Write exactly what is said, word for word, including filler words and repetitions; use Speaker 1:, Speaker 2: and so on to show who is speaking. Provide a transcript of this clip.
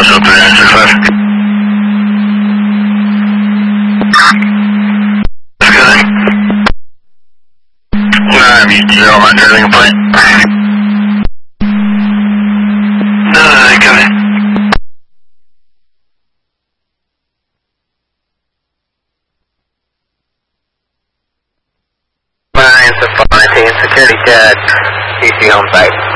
Speaker 1: Delta three nine six five. That's good. nine V T L, not driving a plane. No, no, no, coming.
Speaker 2: nine Safari, security check, C C home site.